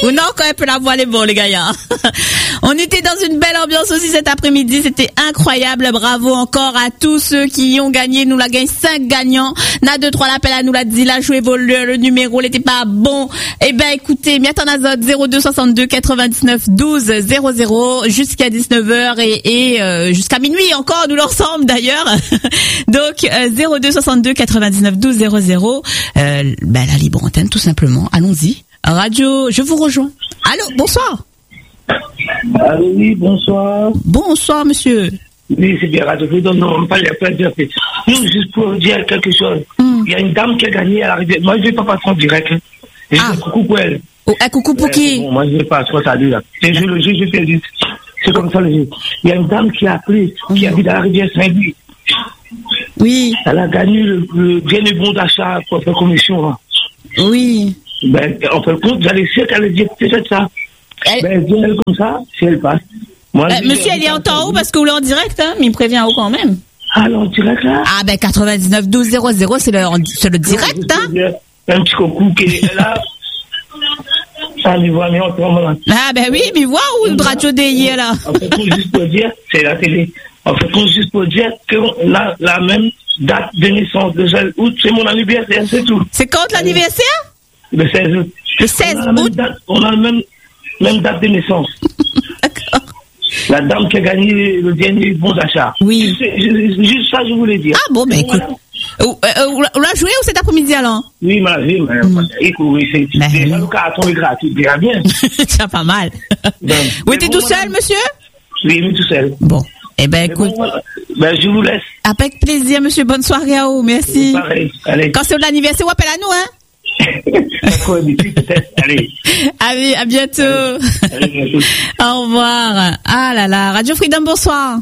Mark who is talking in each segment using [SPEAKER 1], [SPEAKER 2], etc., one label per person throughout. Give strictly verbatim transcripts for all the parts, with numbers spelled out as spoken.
[SPEAKER 1] Ou non, quand elle peut la voix, les bons, les gars. On était dans une belle ambiance aussi cet après-midi. C'était incroyable. Bravo encore à tous ceux qui ont gagné. Nous la gagne cinq gagnants. Na deux, trois, l'appel à nous l'a dit. La joué le, le numéro n'était pas bon. Eh ben, écoutez, Miatanazot, zéro deux soixante-deux quatre-vingt-dix-neuf douze zéro zéro jusqu'à dix-neuf heures et, et euh, jusqu'à minuit encore, nous l'ensemble d'ailleurs. Donc, euh, zéro deux soixante-deux quatre-vingt-dix-neuf douze zéro zéro. Euh, ben, la libre antenne, tout simplement. Allons-y. Radio, je vous rejoins. Allô, bonsoir.
[SPEAKER 2] Allô, oui, bonsoir.
[SPEAKER 1] Bonsoir, monsieur.
[SPEAKER 2] Oui, c'est bien, Radio Freedom. Non, on ne parle pas de fait. Non, juste pour dire quelque chose. Mm. Il y a une dame qui a gagné à l'arrivée. Moi, je ne vais pas passer en direct. Hein. Et ah. Je fais coucou pour elle.
[SPEAKER 1] Oh, un coucou pour ouais, qui
[SPEAKER 2] bon, moi, je ne vais pas, soit salut, là. C'est le jeu, le jeu, je fais juste. C'est comme ça, le jeu. Il y a une dame qui a appelé, mm. qui habite à la rivière Saint-Louis.
[SPEAKER 1] Oui.
[SPEAKER 2] Elle a gagné le, le bien et bon d'achat pour faire commission. Hein.
[SPEAKER 1] Oui.
[SPEAKER 2] Ben, en fin de compte, j'allais sûr qu'elle allait dire, c'est ça. Elle... Ben, elle vient comme ça, si elle passe. Moi,
[SPEAKER 1] euh, monsieur, elle est en temps haut parce que vous l'êtes en direct, hein, mais il me prévient en haut quand même.
[SPEAKER 2] Ah, en direct, là?
[SPEAKER 1] Ah, ben, quatre-vingt-dix-neuf douze zéro zéro, c'est le, c'est le direct, non, hein.
[SPEAKER 2] Un petit coucou qui est là. Ça, lui voit, mais on tombe.
[SPEAKER 1] Ah, ben oui, mais voir où le radio délié, là.
[SPEAKER 2] En fait, juste pour dire, c'est la télé. En fait, juste pour dire que la, la même date de naissance de gel août, c'est mon anniversaire, c'est tout.
[SPEAKER 1] C'est quand l'anniversaire?
[SPEAKER 2] Le seize août.
[SPEAKER 1] Le seize août?
[SPEAKER 2] On a la même, même date de naissance.
[SPEAKER 1] D'accord.
[SPEAKER 2] La dame qui a gagné le dernier bon d'achat.
[SPEAKER 1] Oui.
[SPEAKER 2] Juste, juste ça, je voulais dire.
[SPEAKER 1] Ah bon, ben écoute. Vous l'avez joué ou cet après-midi alors?
[SPEAKER 2] Oui, ma vie, mais écoute, c'est déjà le carton est gratuit, bien bien.
[SPEAKER 1] C'est pas mal. Ben, vous étiez tout seul, monsieur?
[SPEAKER 2] Oui, oui, tout seul.
[SPEAKER 1] Bon. Eh ben, écoute.
[SPEAKER 2] Bon, ben, je vous laisse.
[SPEAKER 1] Avec plaisir, monsieur. Bonne soirée à vous. Merci.
[SPEAKER 2] Pareil. Allez.
[SPEAKER 1] Quand c'est l'anniversaire, vous appelez à nous, hein?
[SPEAKER 2] D'accord, peut-être. Allez.
[SPEAKER 1] Allez, à bientôt.
[SPEAKER 2] Allez,
[SPEAKER 1] au revoir. Ah là là. Radio Freedom, bonsoir.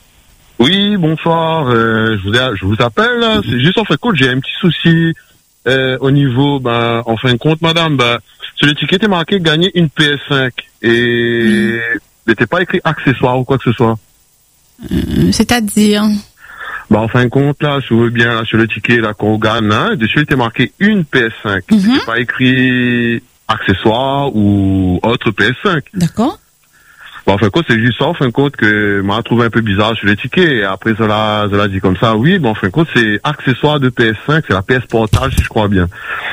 [SPEAKER 3] Oui, bonsoir. Euh, je, vous ai, je vous appelle. Là. C'est juste en fin de compte, j'ai un petit souci euh, au niveau, ben, en fin de compte, madame, ben, sur l'étiquette est marqué gagner une P S cinq et il n'était pas écrit accessoire ou quoi que ce soit.
[SPEAKER 1] Euh, c'est-à-dire?
[SPEAKER 3] Bah, en fin de compte, là, je veux bien, là, sur le ticket, là, qu'on gagne, hein, dessus, il était marqué une P S cinq. Mm-hmm. C'était pas écrit accessoire ou autre P S cinq.
[SPEAKER 1] D'accord.
[SPEAKER 3] Bah, en fin de compte, c'est juste ça, en fin de compte, que m'a trouvé un peu bizarre sur les tickets. Et après, ça l'a, ça l'a dit comme ça, oui, bah, en fin de compte, c'est accessoire de P S cinq, c'est la P S Portal, si je crois bien.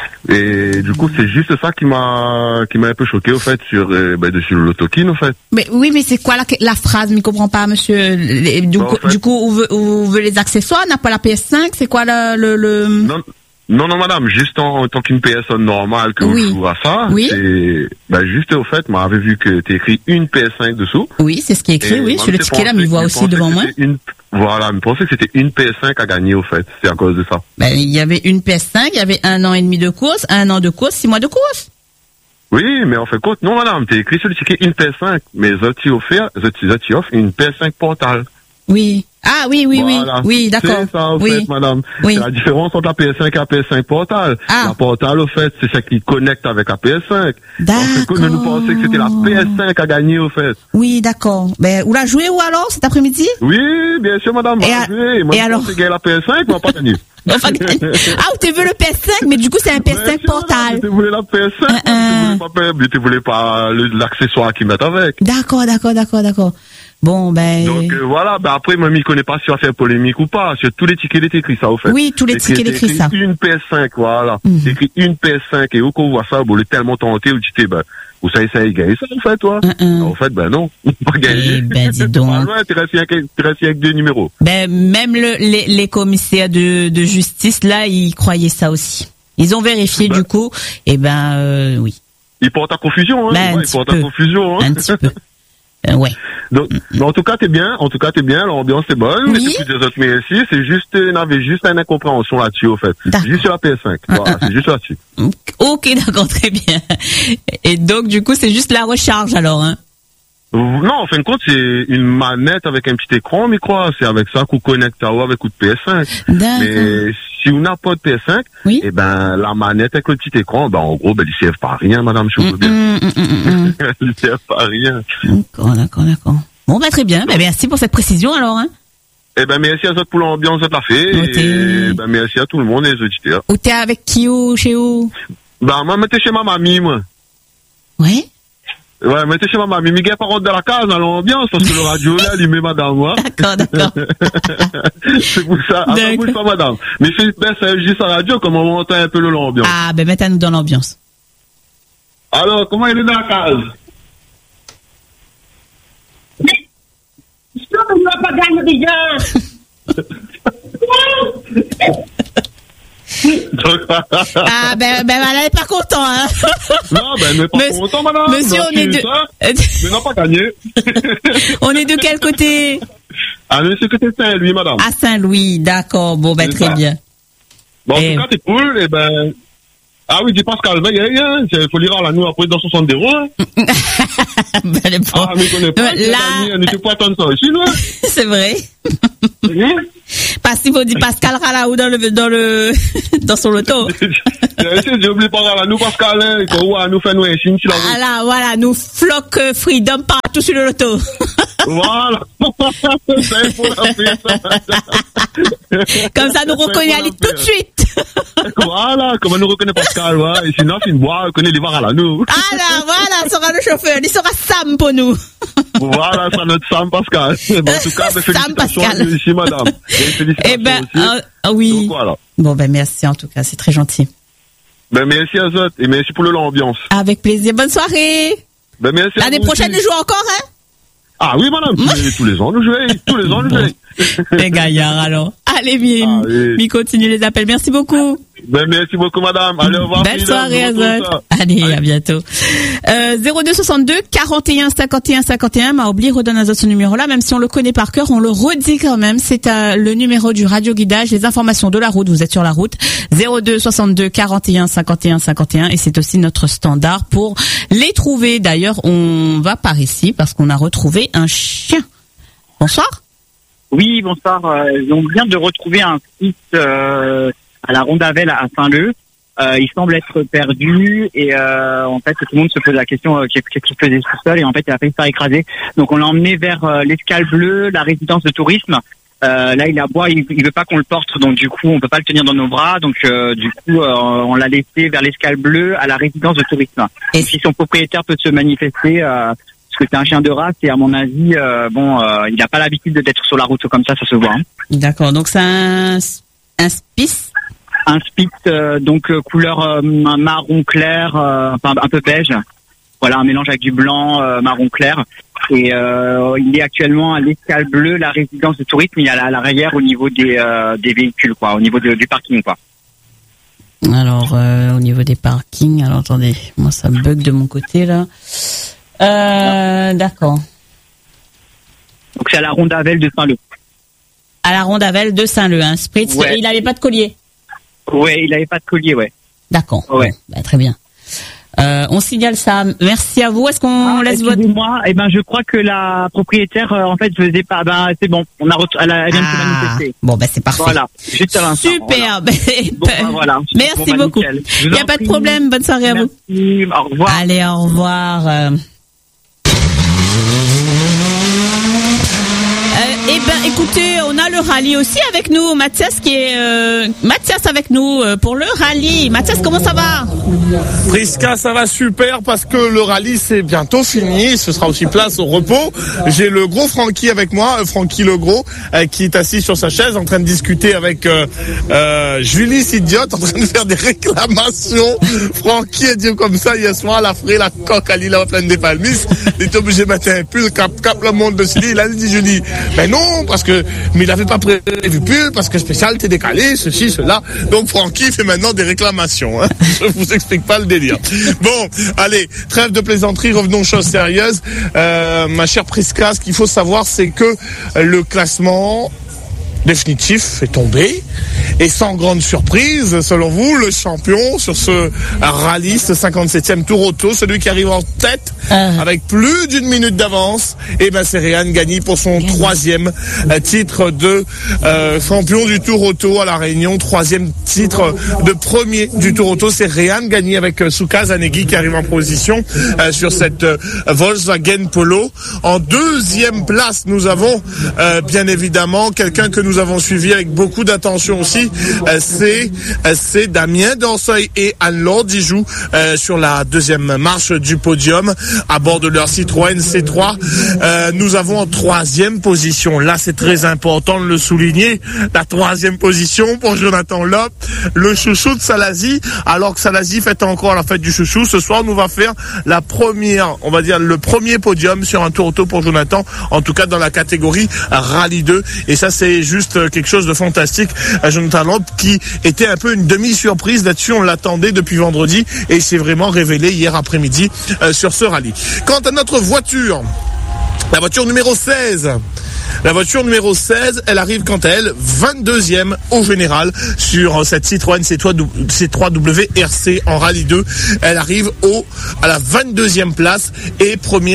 [SPEAKER 3] Et du coup, c'est juste ça qui m'a, qui m'a un peu choqué, au fait, sur, euh, bah, dessus le token, au fait.
[SPEAKER 1] Mais oui, mais c'est quoi la, la phrase? Je ne comprends pas, monsieur. Du, bah, coup, fait... du coup, on veut, on veut les accessoires, n'a pas la P S cinq, c'est quoi le, le, le...
[SPEAKER 3] Non. Non, non, madame, juste en, en tant qu'une P S normale que
[SPEAKER 1] oui.
[SPEAKER 3] vous jouez à ça,
[SPEAKER 1] oui.
[SPEAKER 3] c'est, ben, juste au fait, moi, j'avais vu que t'es écrit une P S cinq dessous.
[SPEAKER 1] Oui, c'est ce qui est écrit, oui, sur le ticket là, mais il voit aussi devant moi.
[SPEAKER 3] Une, voilà, je pensais que c'était une P S cinq à gagner, au fait. C'est à cause de ça.
[SPEAKER 1] Ben, il y avait une P S cinq, il y avait un an et demi de course, un an de course, six mois de course.
[SPEAKER 3] Oui, mais en fait, compte, non, madame, t'es écrit sur le ticket une P S cinq, mais Zoti offert, Zoti, Zoti offre une P S cinq Portal.
[SPEAKER 1] Oui. Ah oui, oui, voilà. oui, oui, d'accord.
[SPEAKER 3] C'est ça, au
[SPEAKER 1] oui.
[SPEAKER 3] fait, madame.
[SPEAKER 1] Oui.
[SPEAKER 3] C'est la différence entre la P S cinq et la P S cinq Portal.
[SPEAKER 1] Ah.
[SPEAKER 3] La Portal, au fait, c'est celle qui connecte avec la P S cinq.
[SPEAKER 1] D'accord.
[SPEAKER 3] Nous, nous pensions que c'était la P S cinq à gagner, au fait.
[SPEAKER 1] Oui, d'accord. Ben, vous la jouez où alors, cet après-midi?
[SPEAKER 3] Oui, bien sûr, madame.
[SPEAKER 1] Et, à...
[SPEAKER 3] joué. Moi,
[SPEAKER 1] et alors?
[SPEAKER 3] Je gagner la P S cinq, mais on va pas gagner.
[SPEAKER 1] Enfin, ah, tu veux le P S cinq, mais du coup, c'est un P S cinq Portal.
[SPEAKER 3] Tu voulais la P S cinq,
[SPEAKER 1] uh, uh.
[SPEAKER 3] tu voulais pas, tu voulais pas l'accessoire qu'ils mettent avec.
[SPEAKER 1] D'accord, d'accord, d'accord, d'accord. Bon, ben.
[SPEAKER 3] Donc, euh, voilà, ben après, moi, je ne connais pas si on va faire polémique ou pas. Sur tous les tickets, il est écrit ça, au fait.
[SPEAKER 1] Oui, tous les tickets, il est écrit ça.
[SPEAKER 3] Une P S cinq, voilà.
[SPEAKER 1] Mm-hmm.
[SPEAKER 3] C'est écrit une P S cinq, et où qu'on voit ça, bon, on est tellement tenté, on dit, ben, vous savez, ça a gagné ça, en fait, toi.
[SPEAKER 1] Mm-hmm.
[SPEAKER 3] En fait, ben non, pas gagné.
[SPEAKER 1] Eh ben, dis donc.
[SPEAKER 3] Tu restes avec deux numéros.
[SPEAKER 1] Ben, même le, les, les commissaires de, de justice, là, ils croyaient ça aussi. Ils ont vérifié, ben, du coup, et ben, euh, oui.
[SPEAKER 3] Ils portent à confusion, hein.
[SPEAKER 1] Ben,
[SPEAKER 3] ouais, ils portent à confusion, hein.
[SPEAKER 1] Un petit peu. Euh, ouais.
[SPEAKER 3] Donc, mm-hmm. en tout cas, t'es bien, en tout cas, t'es bien, l'ambiance est bonne,
[SPEAKER 1] oui.
[SPEAKER 3] et puis des autres, mais ici, c'est juste, on avait juste une incompréhension là-dessus, au fait.
[SPEAKER 1] D'accord.
[SPEAKER 3] Juste sur la P S cinq. Voilà, uh-huh. C'est juste là-dessus.
[SPEAKER 1] Ok, d'accord, très bien. Et donc, du coup, c'est juste la recharge, alors, hein?
[SPEAKER 3] Non, en fin de compte, c'est une manette avec un petit écran, mais quoi, c'est avec ça qu'on connecte à avec coup de P S cinq.
[SPEAKER 1] D'accord.
[SPEAKER 3] Mais si on n'a pas de P S cinq,
[SPEAKER 1] oui.
[SPEAKER 3] eh ben, la manette avec le petit écran, ben, en gros, ben, ils servent pas à rien, madame, je vous
[SPEAKER 1] mm, bien. Mm, mm, mm,
[SPEAKER 3] ils servent pas à rien.
[SPEAKER 1] D'accord, d'accord, d'accord. Bon, ben, très bien. Ben, merci pour cette précision, alors, hein.
[SPEAKER 3] Eh ben, merci à vous pour l'ambiance de la fête. Et ben, merci à tout le monde et les auditeurs.
[SPEAKER 1] Ou t'es avec qui ou chez où?
[SPEAKER 3] Ben, moi, j'étais chez ma mamie, moi.
[SPEAKER 1] Oui?
[SPEAKER 3] Ouais, mettez chez maman. Mais Miguel par contre dans la case, dans l'ambiance, parce que le radio là, il met madame, moi.
[SPEAKER 1] D'accord, d'accord.
[SPEAKER 3] C'est pour ça. Ah, bouge pas madame. Mais fais baisse juste à la radio, comme on entend un peu l'ambiance.
[SPEAKER 1] Ah, ben, mettez-nous dans l'ambiance.
[SPEAKER 3] Alors, comment il est dans la case?
[SPEAKER 2] Je ne vais pas gagner déjà.
[SPEAKER 1] Ah, ben, ben, elle n'est pas content, hein.
[SPEAKER 3] Non, ben, elle n'est pas Monsieur, content, madame.
[SPEAKER 1] Monsieur, on est de...
[SPEAKER 3] Ça, mais n'a pas gagné.
[SPEAKER 1] On est de quel côté?
[SPEAKER 3] Ah, mais c'est côté Saint-Louis, madame.
[SPEAKER 1] À Saint-Louis, d'accord. Bon, ben, très ça. bien.
[SPEAKER 3] Bon, en
[SPEAKER 1] et...
[SPEAKER 3] tout cas, t'es cool, et ben... Ah oui, dis Pascal, ben, il y a rien. Il faut lire à la nous après dans soixante euros. Hein.
[SPEAKER 1] Ben, les
[SPEAKER 3] ah, mais connais pas.
[SPEAKER 1] Là...
[SPEAKER 3] On n'était pas attendre ça ici, là.
[SPEAKER 1] C'est vrai. Parce qu'il faut dire Pascal Ralaou dans le, dans le, dans son loto.
[SPEAKER 3] J'ai oublié pas à nous, Pascal, hein. Il faut nous faire nous un signe,
[SPEAKER 1] voilà, voilà, nous floc Freedom partout sur le loto.
[SPEAKER 3] Voilà. C'est pour la
[SPEAKER 1] comme ça, nous reconnaît Ali tout de suite.
[SPEAKER 3] Voilà, comme on nous reconnaît Pascal, ouais. Et sinon, c'est une boîte, on connaît les var à la nous.
[SPEAKER 1] Ah là, voilà, sera le chauffeur. Il sera Sam pour nous.
[SPEAKER 3] Voilà, c'est notre Sam Pascal. Bon, en tout cas, ben, félicitations ici, madame. Et félicitations
[SPEAKER 1] eh ben,
[SPEAKER 3] aussi.
[SPEAKER 1] Euh, oui.
[SPEAKER 3] Donc, voilà.
[SPEAKER 1] Bon, ben, merci en tout cas, c'est très gentil.
[SPEAKER 3] Ben, merci à vous et merci pour l'ambiance.
[SPEAKER 1] Avec plaisir. Bonne soirée.
[SPEAKER 3] Ben, merci.
[SPEAKER 1] L'année prochaine, nous jouons encore, hein?
[SPEAKER 3] Ah oui, madame, tous les, tous les ans, nous jouons, tous les ans, nous jouons.
[SPEAKER 1] Les gaillards, alors. Allez, bien, ah, oui. Mi continue les appels. Merci beaucoup.
[SPEAKER 3] Ben, merci beaucoup, madame. Allez, au revoir.
[SPEAKER 1] Belle soirée, Azot. Allez, Allez, à bientôt. Euh, zéro deux soixante-deux, quarante et un, cinquante et un, cinquante et un. M'a oublié, redonne Azot ce numéro-là. Même si on le connaît par cœur, on le redit quand même. C'est euh, le numéro du radio guidage, les informations de la route. Vous êtes sur la route. zéro deux soixante-deux, quarante et un, cinquante et un, cinquante et un. Et c'est aussi notre standard pour les trouver. D'ailleurs, on va par ici parce qu'on a retrouvé un chien. Bonsoir.
[SPEAKER 4] Oui, bonsoir. Euh, on vient de retrouver un site euh, à la Rondavel à Saint-Leu. Euh, il semble être perdu et euh, en fait tout le monde se pose la question euh, qu'est-ce qu'il faisait tout seul et en fait il a failli se faire écraser. Donc on l'a emmené vers euh, l'Escale Bleue, la résidence de tourisme. Euh, là il aboie, il, il veut pas qu'on le porte, donc du coup on peut pas le tenir dans nos bras. Donc euh, du coup euh, on l'a laissé vers l'Escale Bleue à la résidence de tourisme. Et si son propriétaire peut se manifester. Euh, Parce que c'est un chien de race et à mon avis, euh, bon, euh, il n'a pas l'habitude d'être sur la route comme ça, ça se voit. Hein.
[SPEAKER 1] D'accord, donc c'est un, un Spitz.
[SPEAKER 4] Un Spitz, euh, donc euh, couleur euh, marron clair, euh, enfin un peu beige. Voilà, un mélange avec du blanc, euh, marron clair. Et euh, il est actuellement à l'Escale Bleue, la résidence de tourisme. Il est à l'arrière au niveau des, euh, des véhicules, quoi, au niveau de, du parking, quoi.
[SPEAKER 1] Alors, euh, au niveau des parkings, alors attendez, moi ça bug de mon côté là. Euh, d'accord.
[SPEAKER 4] Donc c'est à la Rondavel de Saint-Leu.
[SPEAKER 1] À la Rondavel de Saint-Leu, hein. Spritz, ouais. Il n'avait pas de collier.
[SPEAKER 4] Ouais, il n'avait pas de collier, ouais.
[SPEAKER 1] D'accord.
[SPEAKER 4] Ouais.
[SPEAKER 1] Bah, très bien. Euh, on signale ça. Merci à vous. Est-ce qu'on
[SPEAKER 4] ah,
[SPEAKER 1] laisse votre...
[SPEAKER 4] moi Eh ben, je crois que la propriétaire, euh, en fait, faisait pas. Ben, c'est bon. On a, ret... elle, a... elle vient
[SPEAKER 1] ah.
[SPEAKER 4] de se manifester.
[SPEAKER 1] Bon, ben c'est parfait.
[SPEAKER 4] Voilà. Juste à l'instant.
[SPEAKER 1] Super.
[SPEAKER 4] Voilà. Bon, ben, voilà.
[SPEAKER 1] Merci bon, ben, beaucoup. Il n'y a pas de problème. Bonne soirée à vous.
[SPEAKER 4] Merci. Au revoir.
[SPEAKER 1] Allez, au revoir. Euh... Eh ben, écoutez, on a le rallye aussi avec nous. Mathias qui est euh, Mathias avec nous euh, pour le rallye. Mathias, comment ça va?
[SPEAKER 5] Prisca, ça va super parce que le rallye c'est bientôt fini. Ce sera aussi place au repos. J'ai le gros Francky avec moi, euh, Francky le gros, euh, qui est assis sur sa chaise en train de discuter avec euh, euh, Julie Idiote, en train de faire des réclamations. Francky a dit comme ça hier soir, la frée, la coque, à l'île pleine des palmis. Il est obligé de mettre un pull, cap, cap le monde de Julie. Il a dit Julie, mais non, parce que, mais il n'avait pas prévu pull, parce que spécial, t'es décalé, ceci, cela. Donc Francky fait maintenant des réclamations. Hein. Je vous explique pas le délire. Bon, allez, trêve de plaisanterie, revenons aux choses sérieuses. Euh, ma chère Prisca, ce qu'il faut savoir, c'est que le classement définitif est tombé. Et sans grande surprise, selon vous, le champion sur ce rallye, ce cinquante-septième Tour Auto, celui qui arrive en tête euh. avec plus d'une minute d'avance, et ben c'est Réan Gagny pour son Gagny. troisième euh, titre de euh, champion du Tour Auto à La Réunion, troisième titre de premier du Tour Auto, c'est Réan Gagny avec euh, Souka Zanegui qui arrive en position euh, sur cette euh, Volkswagen Polo. En deuxième place, nous avons euh, bien évidemment quelqu'un que nous avons suivi avec beaucoup d'attention aussi, aujourd'hui, euh, c'est euh, c'est Damien Danseuil et Anne-Laure Dijoux euh, sur la deuxième marche du podium à bord de leur Citroën C trois. Euh, nous avons en troisième position, là c'est très important de le souligner, la troisième position pour Jonathan Lopp, le chouchou de Salazie. Alors que Salazie fête encore la fête du chouchou, ce soir nous va faire la première, on va dire le premier podium sur un tour auto pour Jonathan, en tout cas dans la catégorie Rallye deux. Et ça c'est juste quelque chose de fantastique. Jonathan Lopp qui était un peu une demi-surprise là-dessus, on l'attendait depuis vendredi et il s'est vraiment révélé hier après-midi euh, sur ce rallye. Quant à notre voiture, la voiture numéro seize, la voiture numéro seize, elle arrive quant à elle vingt-deuxième au général sur cette Citroën C trois W R C en Rallye deux. Elle arrive au, à la vingt-deuxième place et première